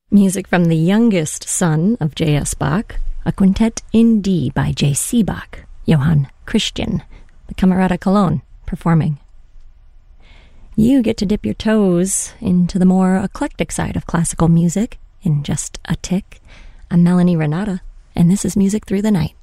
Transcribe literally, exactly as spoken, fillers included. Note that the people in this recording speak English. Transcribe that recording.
Music from the youngest son of J S. Bach, a quintet in D by J C. Bach, Johann Christian, the Camerata Cologne, performing. You get to dip your toes into the more eclectic side of classical music in just a tick. I'm Melanie Renata, and this is Music Through the Night.